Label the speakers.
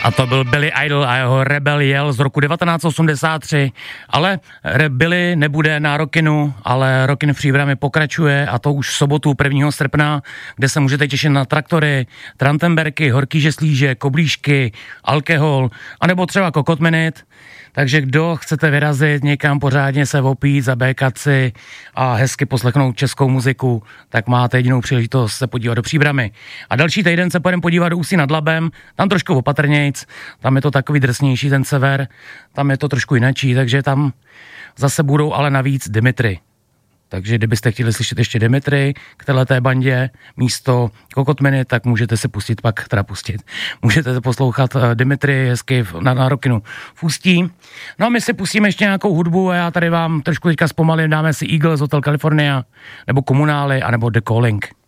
Speaker 1: A to byl Billy Idol a jeho Rebel Yell z roku 1983, ale Billy nebude na Rockinu, ale Rockin v Příbrami pokračuje a to už v sobotu 1. srpna, kde se můžete těšit na traktory, Trantenberky, horký žeslíže, koblížky, alkohol, anebo třeba kokotmenit. Takže kdo chcete vyrazit někam pořádně se opít, zabékat si a hezky poslechnout českou muziku, tak máte jedinou příležitost se podívat do Příbramy. A další týden se půjdeme podívat do Ústí nad Labem, tam trošku opatrnějc, tam je to takový drsnější ten sever, tam je to trošku jinačí, takže tam zase budou ale navíc Dimitri. Takže kdybyste chtěli slyšet ještě Dimitri k téhleté bandě místo Kokotmeny, tak můžete si můžete poslouchat Dimitri hezky na Rockinu v Ústí. No a my si pustíme ještě nějakou hudbu a já tady vám trošku teďka zpomalím, dáme si Eagles, Hotel California, nebo Komunály, anebo The Calling.